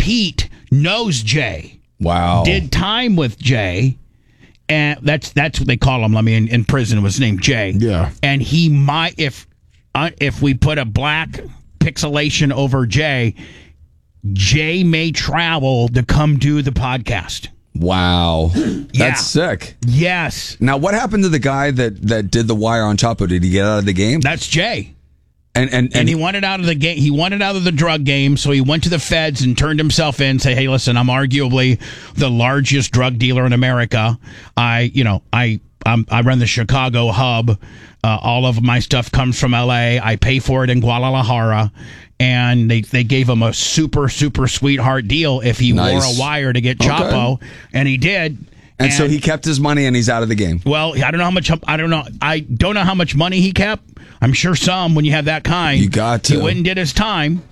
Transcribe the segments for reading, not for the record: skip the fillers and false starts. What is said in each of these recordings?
Pete knows Jay. Wow. Did time with Jay. And that's what they call him. I mean, in prison was named Jay. Yeah. And he might, if we put a black pixelation over Jay may travel to come do the podcast. Wow. That's sick. Yes. Now, what happened to the guy that did the wire on Chapo? Did he get out of the game? That's Jay. And he wanted out of the game. He wanted out of the drug game, so he went to the feds and turned himself in. Say, hey, listen, I'm arguably the largest drug dealer in America. I run the Chicago hub. All of my stuff comes from L.A. I pay for it in Guadalajara, and they gave him a super super sweetheart deal if he wore a wire to get Chapo, and he did. And so he kept his money and he's out of the game. Well, I don't know how much. I don't know how much money he kept. I'm sure some when you have that kind. You got to. He went and did his time.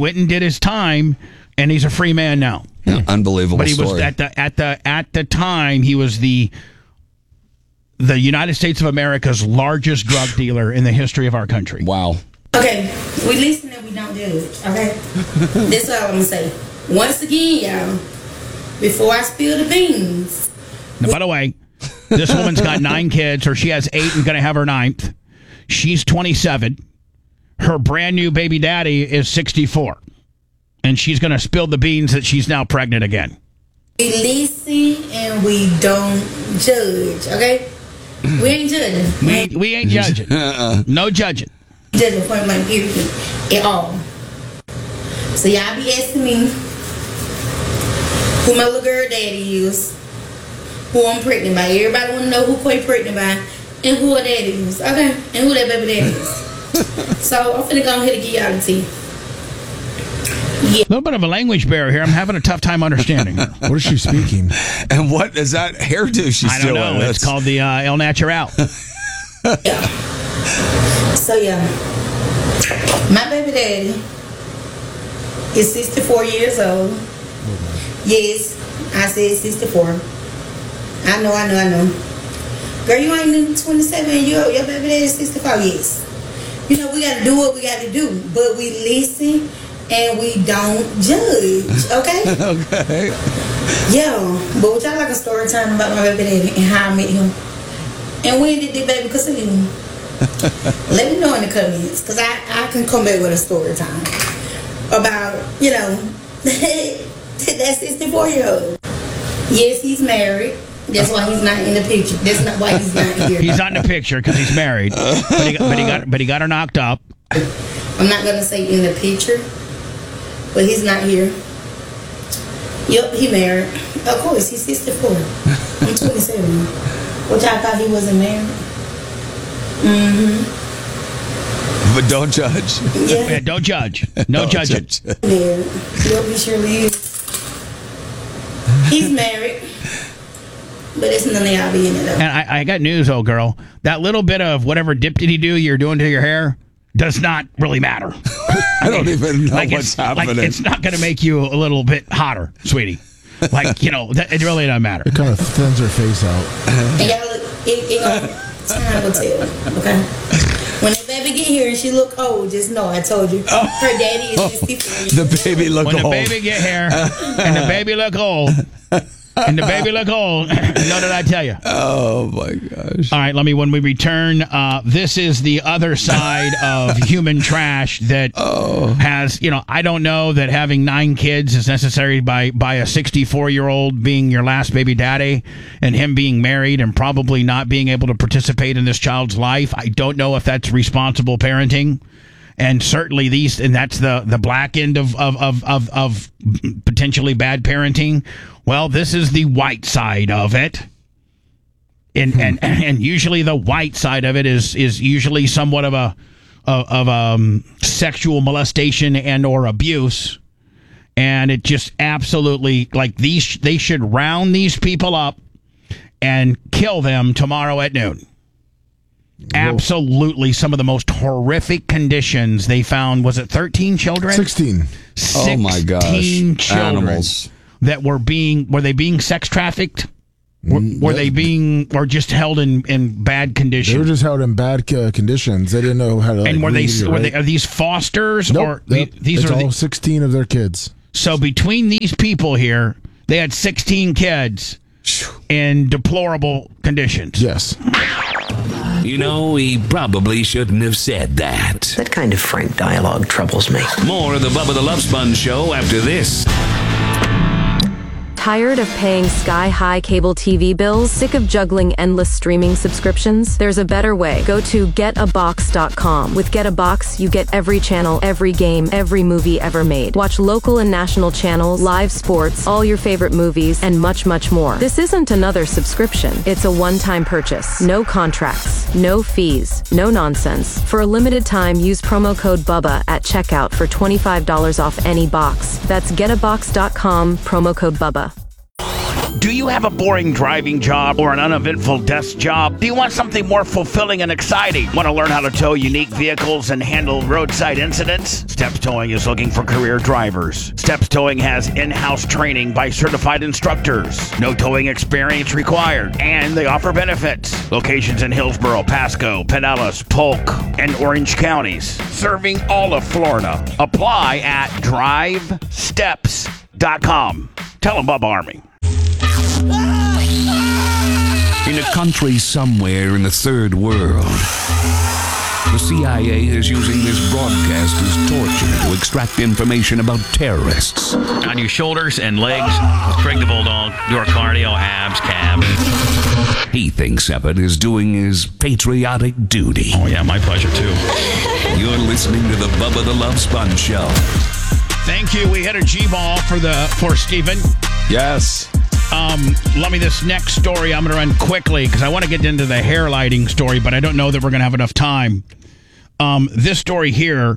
And he's a free man now. Yeah, unbelievable but he story. was at the time he was the United States of America's largest drug dealer in the history of our country. Wow. Okay, we listen and we don't judge. Okay, that's all I'm gonna say. Once again, y'all, before I spill the beans. Now, by the way, this woman's got 9 kids, or she has 8 and going to have her 9th. She's 27. Her brand new baby daddy is 64. And she's going to spill the beans that she's now pregnant again. We listen and we don't judge, okay? We ain't judging. We ain't judging. No judging. Judging point blank period at all. So y'all be asking me who my little girl daddy is, who I'm pregnant by. Everybody want to know who Quay pregnant by and who her daddy is, okay? And who that baby daddy is. So I'm finna go ahead and give y'all the tea. Yeah. A little bit of a language barrier here. I'm having a tough time understanding. What is she speaking? And what is that hairdo she's I don't know. It's called the El Natural. Yeah. So yeah, my baby daddy is 64 years old. Yes, I said 64. I know. Girl, you ain't even 27 and your baby daddy is 65. Yes. You know, we gotta do what we gotta do, but we listen and we don't judge, okay? Okay. Yeah, but would y'all like a story time about my baby daddy and how I met him? And when did the baby conceive him? Let me know in the comments, because I can come back with a story time about, that 64-year-old. Yes, he's married. That's why he's not in the picture. That's not why he's not here. He's not in the picture because he's married. But he got her knocked up. I'm not gonna say in the picture, but he's not here. Yep, he married. Of course, he's 64. I'm 27. Which I thought he wasn't married. But don't judge. Yeah. Don't judge. No judging. Married. Yep, he surely is. He's married. But it's none of y'all be in it, though. And I got news, old girl. That little bit of whatever dip-diddy-do you're doing to your hair does not really matter. I don't even know what's happening. Like, it's not going to make you a little bit hotter, sweetie. Like, it really doesn't matter. It kind of thins her face out. And y'all look, time will tell, okay? When the baby get here and she look old, just know I told you. Her daddy is 64. The baby look old. When the baby get here and the baby look old, know that I tell you. Oh, my gosh. All right, when we return, this is the other side of human trash that has, I don't know that having 9 kids is necessary by a 64-year-old being your last baby daddy and him being married and probably not being able to participate in this child's life. I don't know if that's responsible parenting. And certainly that's the black end of potentially bad parenting. Well, this is the white side of it. And usually the white side of it is usually somewhat of a sexual molestation and or abuse. And it just absolutely, they should round these people up and kill them tomorrow at noon. Absolutely, some of the most horrific conditions they found. Was it 13 children? 16. Oh my gosh! 16 children Animals that were they being sex trafficked? Were they being or just held in bad conditions? They were just held in bad conditions. They didn't know how to. And are these fosters nope, or nope. these it's are all 16 of their kids? So between these people here, they had 16 kids in deplorable conditions. Yes. You know, he probably shouldn't have said that. That kind of frank dialogue troubles me. More of the Bubba the Love Sponge Show after this. Tired of paying sky-high cable TV bills? Sick of juggling endless streaming subscriptions? There's a better way. Go to getabox.com. With GetAbox, you get every channel, every game, every movie ever made. Watch local and national channels, live sports, all your favorite movies, and much, much more. This isn't another subscription. It's a one-time purchase. No contracts, no fees, no nonsense. For a limited time, use promo code BUBBA at checkout for $25 off any box. That's getabox.com, promo code BUBBA. Do you have a boring driving job or an uneventful desk job? Do you want something more fulfilling and exciting? Want to learn how to tow unique vehicles and handle roadside incidents? Steps Towing is looking for career drivers. Steps Towing has in-house training by certified instructors. No towing experience required. And they offer benefits. Locations in Hillsborough, Pasco, Pinellas, Polk, and Orange counties. Serving all of Florida. Apply at drivesteps.com. Tell them Bubba Army. In a country somewhere in the third world, the CIA is using this broadcast as torture to extract information about terrorists. On your shoulders and legs with Craig the Bulldog, do our cardio, abs, calves. He thinks Evan is doing his patriotic duty. Oh, yeah, my pleasure, too. You're listening to the Bubba the Love Sponge Show. Thank you. We hit a G-ball for Steven. Yes. Let me this next story. I'm going to run quickly because I want to get into the hair lighting story, but I don't know that we're going to have enough time. This story here,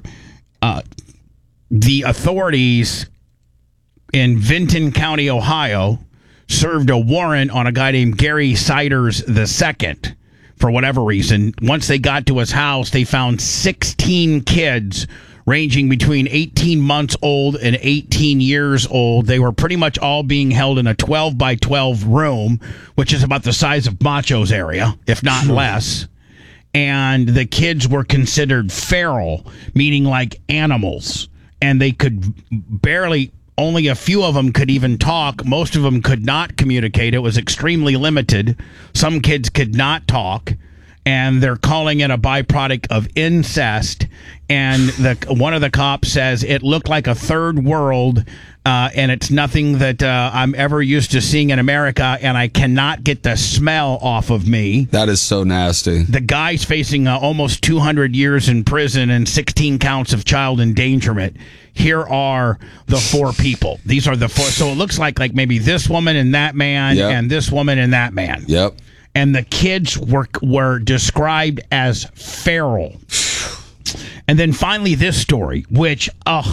the authorities in Vinton County, Ohio, served a warrant on a guy named Gary Siders II for whatever reason. Once they got to his house, they found 16 kids ranging between 18 months old and 18 years old. They were pretty much all being held in a 12 by 12 room, which is about the size of Macho's area, if not less. And the kids were considered feral, meaning like animals. And they could barely, only a few of them could even talk. Most of them could not communicate. It was extremely limited. Some kids could not talk. And they're calling it a byproduct of incest. And one of the cops says it looked like a third world, and it's nothing that I'm ever used to seeing in America, and I cannot get the smell off of me. That is so nasty. The guy's facing almost 200 years in prison and 16 counts of child endangerment. Here are the four people. These are the four. So it looks like maybe this woman and that man, and this woman and that man. Yep. And the kids were described as feral. And then finally this story, which,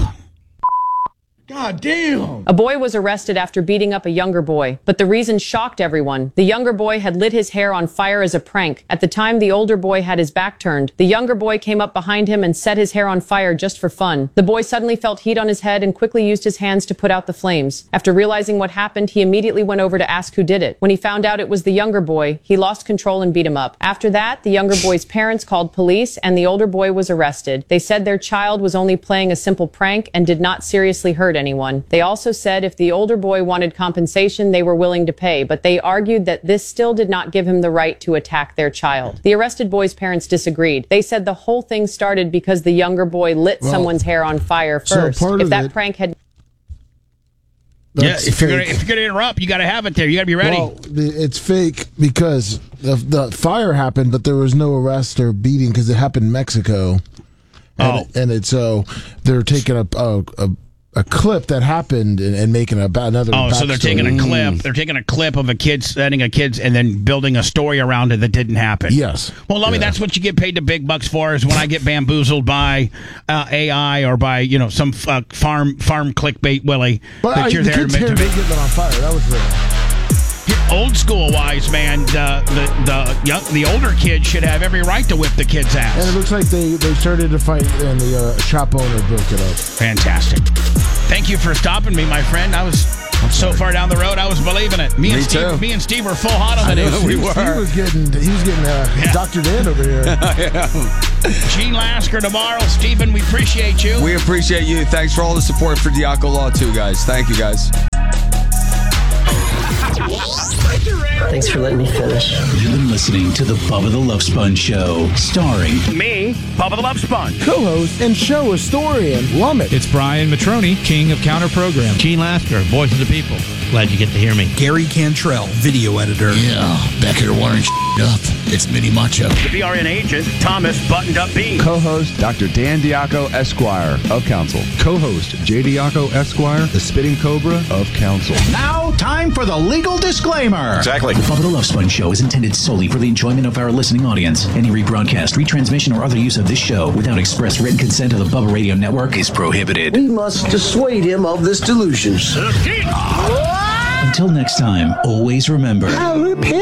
God damn. A boy was arrested after beating up a younger boy, but the reason shocked everyone. The younger boy had lit his hair on fire as a prank. At the time, the older boy had his back turned. The younger boy came up behind him and set his hair on fire just for fun. The boy suddenly felt heat on his head and quickly used his hands to put out the flames. After realizing what happened, he immediately went over to ask who did it. When he found out it was the younger boy, he lost control and beat him up. After that, the younger boy's parents called police and the older boy was arrested. They said their child was only playing a simple prank and did not seriously hurt anyone. They also said if the older boy wanted compensation, they were willing to pay, but they argued that this still did not give him the right to attack their child. The arrested boy's parents disagreed. They said the whole thing started because the younger boy lit someone's hair on fire first. So if that prank had... If you're gonna interrupt, you got to have it there. You got to be ready. Well, it's fake because the fire happened, but there was no arrest or beating because it happened in Mexico. And so they're taking a clip that happened and making another. Oh, so they're taking a clip. They're taking a clip of a kid setting a kid's and then building a story around it that didn't happen. Yes. Well, Lummy, that's what you get paid the big bucks for. Is when I get bamboozled by AI or by some farm clickbait Willie. But that you're the there kid's hair did get lit on fire. That was real. Old school wise, man, the older kid should have every right to whip the kid's ass. And it looks like they started to fight and the shop owner broke it up. Fantastic. Thank you for stopping me, my friend. I was So far down the road, I was believing it. Me and Steve were full hot on the news. He was getting Dr. Dan over here. Gene Lasker tomorrow. Stephen, we appreciate you. We appreciate you. Thanks for all the support for Diaco Law, too, guys. Thank you, guys. Thanks for letting me finish. You've been listening to the Bubba the Love Sponge Show, starring me, Bubba the Love Sponge, co-host and show historian Lumet. It's Brian Matroni, king of counter program. Gene Lasker, voice of the people. Glad you get to hear me. Gary Cantrell, video editor. Yeah, back here wiring up. It's Mini Macho. The BRN agent, Thomas Buttoned Up Bean. Co-host, Dr. Dan Diaco, Esquire, of Council. Co-host, J. Diaco, Esquire, the Spitting Cobra, of Council. Now, time for the legal disclaimer. Exactly. The Bubba the Love Sponge Show is intended solely for the enjoyment of our listening audience. Any rebroadcast, retransmission, or other use of this show without express written consent of the Bubba Radio Network is prohibited. We must dissuade him of this delusion. Until next time, always remember...